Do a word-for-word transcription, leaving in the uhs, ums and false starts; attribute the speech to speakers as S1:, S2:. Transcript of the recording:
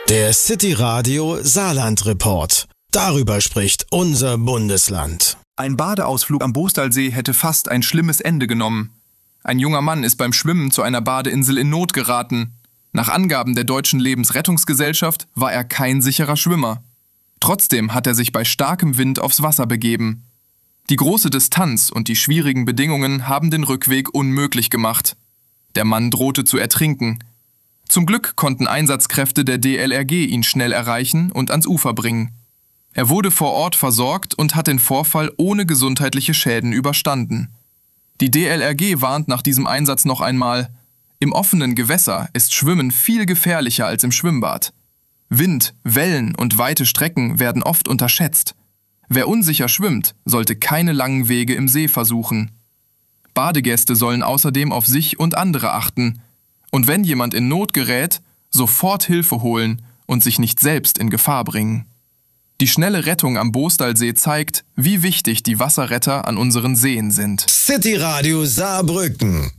S1: Der City Radio Saarland Report. Darüber spricht unser Bundesland.
S2: Ein Badeausflug am Boostalsee hätte fast ein schlimmes Ende genommen. Ein junger Mann ist beim Schwimmen zu einer Badeinsel in Not geraten. Nach Angaben der Deutschen Lebensrettungsgesellschaft war er kein sicherer Schwimmer. Trotzdem hat er sich bei starkem Wind aufs Wasser begeben. Die große Distanz und die schwierigen Bedingungen haben den Rückweg unmöglich gemacht. Der Mann drohte zu ertrinken. Zum Glück konnten Einsatzkräfte der D L R G ihn schnell erreichen und ans Ufer bringen. Er wurde vor Ort versorgt und hat den Vorfall ohne gesundheitliche Schäden überstanden. Die D L R G warnt nach diesem Einsatz noch einmal: Im offenen Gewässer ist Schwimmen viel gefährlicher als im Schwimmbad. Wind, Wellen und weite Strecken werden oft unterschätzt. Wer unsicher schwimmt, sollte keine langen Wege im See versuchen. Badegäste sollen außerdem auf sich und andere achten. Und wenn jemand in Not gerät, sofort Hilfe holen und sich nicht selbst in Gefahr bringen. Die schnelle Rettung am Boostalsee zeigt, wie wichtig die Wasserretter an unseren Seen sind.
S1: City Radio Saarbrücken.